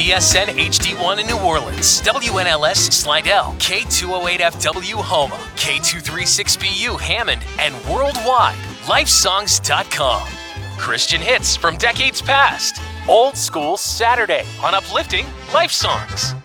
KPSN HD1 in New Orleans, WNLS Slidell, K208FW Houma, K236BU Hammond, and worldwide, lifesongs.com. Christian hits from decades past. Old School Saturday on Uplifting Life Songs.